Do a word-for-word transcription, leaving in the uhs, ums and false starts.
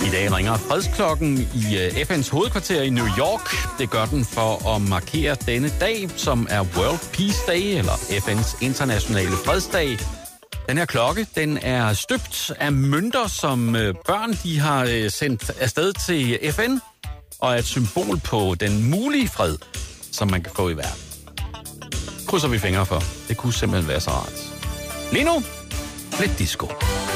I dag ringer fredsklokken i F N's hovedkvarter i New York. Det gør den for at markere denne dag, som er World Peace Day, eller F N's internationale fredsdag. Den her klokke, den er støbt af mønter, som børn de har sendt afsted til F N, og er et symbol på den mulige fred, som man kan få i verden. Krydser vi fingre for. Det kunne simpelthen være så rart. Lige nu, lidt disco.